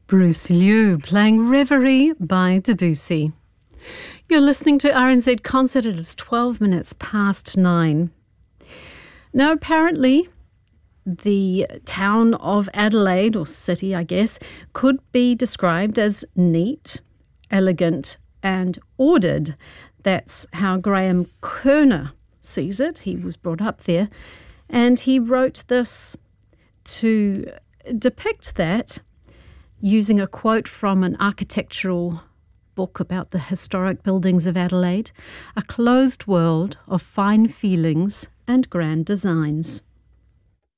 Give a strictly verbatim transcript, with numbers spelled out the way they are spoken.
Bruce Liu playing Reverie by Debussy. You're listening to R N Z Concert. It is twelve minutes past nine. Now, apparently, the town of Adelaide, or city, I guess, could be described as neat, elegant, and ordered. That's how Graham Kerner sees it. He was brought up there, and he wrote this to depict that using a quote from an architectural book about the historic buildings of Adelaide, a closed world of fine feelings and grand designs.